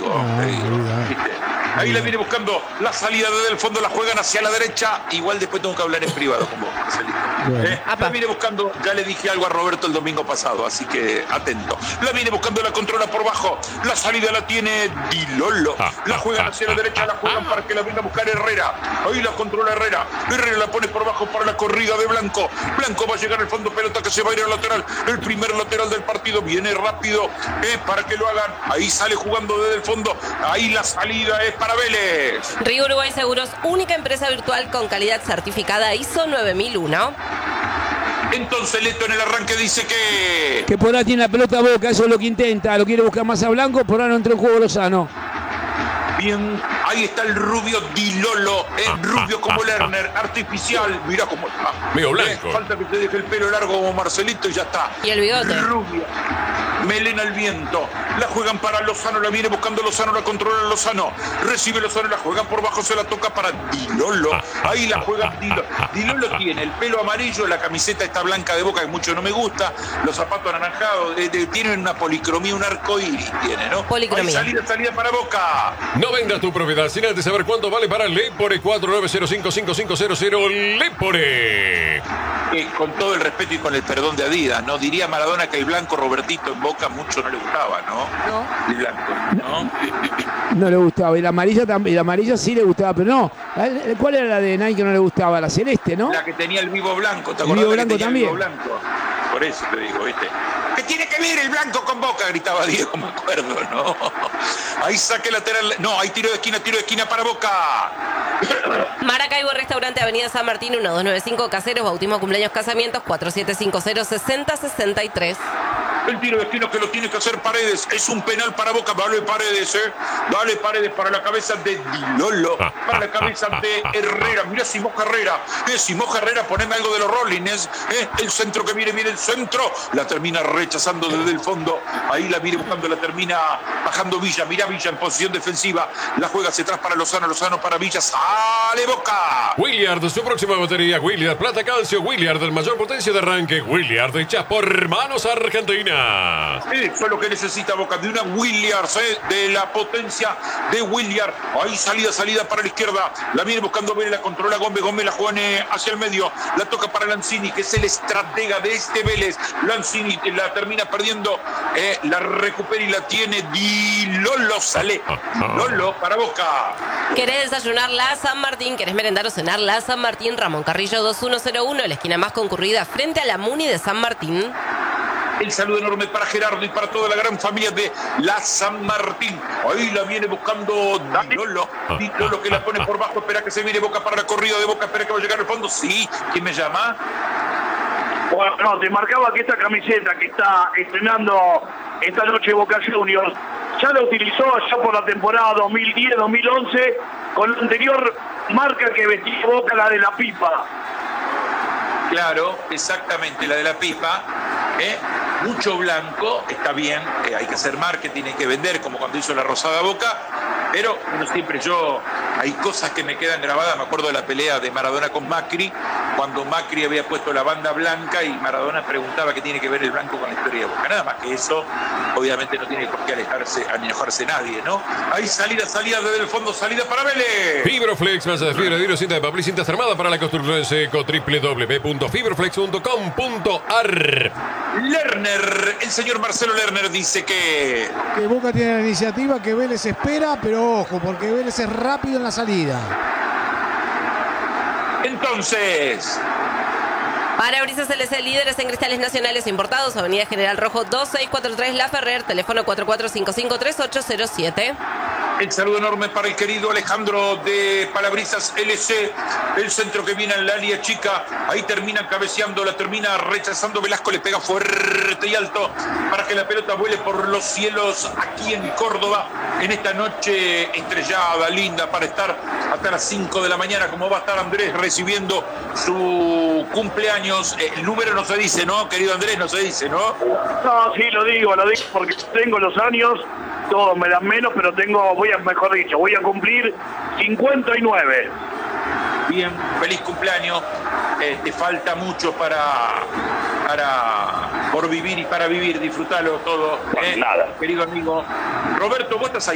todo. ¿Viste? Ahí la viene buscando la salida desde el fondo, la juegan hacia la derecha. Igual después tengo que hablar en privado con vos, Marcelito. La viene buscando, ya le dije algo a Roberto el domingo pasado, así que atento. La viene buscando, la controla por bajo. La salida la tiene Di Lollo. La juegan hacia la derecha, la juegan para que la venga a buscar Herrera. Ahí la controla Herrera. Herrera la pone por bajo para la corrida de Blanco. Blanco va a llegar al fondo, pelota que se va a ir al lateral. El primer lateral del partido viene rápido para que lo hagan. Ahí sale jugando desde el fondo. Ahí la salida es para Vélez. Río Uruguay Seguros, única empresa virtual con calidad certificada ISO 9001. Entonces Leto en el arranque dice que por ahí tiene la pelota a Boca, eso es lo que intenta, lo quiere buscar más a Blanco, por ahí no entra en juego Lozano. Bien, ahí está el rubio Di Lollo, rubio como Lerner, artificial, mirá cómo está. Medio blanco. Falta que te deje el pelo largo como Marcelito y ya está. Y el bigote. Rubia, melena al viento, la juegan para Lozano, la viene buscando Lozano, la controla Lozano, recibe Lozano, la juegan por bajo, se la toca para Di Lollo, ahí la juega Di Lollo. Di Lollo tiene el pelo amarillo, la camiseta está blanca de Boca, que mucho no me gusta, los zapatos anaranjados, tienen una policromía, un arco iris tiene, ¿no? Policromía. Ahí salida para Boca. No vendas tu propiedad sin antes saber cuánto vale para Lepore. 49055500 Lepore. Con todo el respeto y con el perdón de Adidas, ¿no? Diría Maradona que el blanco Robertito en Boca mucho no le gustaba, ¿no? No. El blanco, ¿no? No le gustaba. Y la amarilla también, y la amarilla sí le gustaba, pero no. ¿Cuál era la de Nike que no le gustaba? La celeste, ¿no? La que tenía el vivo blanco, ¿te el acordás? vivo blanco también. El vivo blanco. Por eso te digo, ¿viste? ¿Qué tiene que ver el blanco con Boca? Gritaba Diego, me acuerdo, ¿no? Ahí saque lateral. No, hay tiro de esquina para Boca. Maracaibo Restaurante, Avenida San Martín, 1295, Caseros, bautismo, cumpleaños, casamientos, 4750-6063. El tiro de esquina que lo tiene que hacer Paredes. Es un penal para Boca. Dale Paredes, Dale Paredes para la cabeza de Di Lollo. Para la cabeza de Herrera. Mira Simoja Herrera. Simoja Herrera, poneme algo de los Rollins. El centro que viene el centro. La termina rechazando desde el fondo. Ahí la viene buscando, la termina bajando Villa. Mira Villa en posición defensiva. La juega hacia atrás para Lozano. Lozano para Villa. ¡Sale Boca! Williard, su próxima batería. Williard, plata calcio. Williard, el mayor potencia de arranque. Williard, hecha por manos argentinas. Eso es lo que necesita Boca, de una Williards, de la potencia de Williard. Ahí salida para la izquierda. La viene buscando Vélez, la controla Gómez. Gómez la juega hacia el medio. La toca para Lanzini, que es el estratega de este Vélez. Lanzini la termina perdiendo. La recupera y la tiene Di Lollo. Sale Di Lollo para Boca. ¿Querés desayunar la San Martín? ¿Querés merendar o cenar la San Martín? Ramón Carrillo 2101, la esquina más concurrida frente a la Muni de San Martín. El saludo enorme para Gerardo y para toda la gran familia de la San Martín. Ahí la viene buscando Di Lollo. Di Lollo que la pone por bajo. Espera que se viene Boca para la corrida de Boca. Espera que va a llegar al fondo. Sí. ¿Quién me llama? Bueno, no, te marcaba que esta camiseta que está estrenando esta noche Boca Juniors ya la utilizó ya por la temporada 2010-2011 con la anterior marca que vestía Boca, la de la pipa. Claro, exactamente, la de la pipa. Mucho blanco, está bien, hay que hacer marketing, hay que vender, como cuando hizo la Rosada Boca, pero no siempre hay cosas que me quedan grabadas. Me acuerdo de la pelea de Maradona con Macri, cuando Macri había puesto la banda blanca y Maradona preguntaba qué tiene que ver el blanco con la historia de Boca. Nada más que eso, obviamente no tiene por qué enojarse nadie, ¿no? Ahí salida desde el fondo, salida para Vélez. Fibroflex, masa de fibra de vidrio, cinta de papel y cinta armada para la construcción en seco. www.fibroflex.com.ar. Lerner, el señor Marcelo Lerner dice que Boca tiene la iniciativa, que Vélez espera, pero ojo, porque Vélez es rápido en la salida. Entonces, Parabrisas LC, líderes en cristales nacionales importados, Avenida General Rojo 2643 La Ferrer, teléfono 44553807. el saludo enorme para el querido Alejandro de Parabrisas LC, el centro que viene en la área chica, ahí termina cabeceando, la termina rechazando Velasco, le pega fuerte y alto para que la pelota vuele por los cielos aquí en Córdoba, en esta noche estrellada, linda, para estar hasta las 5 de la mañana, como va a estar Andrés recibiendo su cumpleaños. El número no se dice, ¿no, querido Andrés? No se dice, ¿no? No, sí, lo digo porque tengo los años, todos me dan menos, pero voy a cumplir 59. Bien, feliz cumpleaños. Te falta mucho por vivir y para vivir. Disfrutalo todo. Nada. Querido amigo Roberto, vos estás ahí.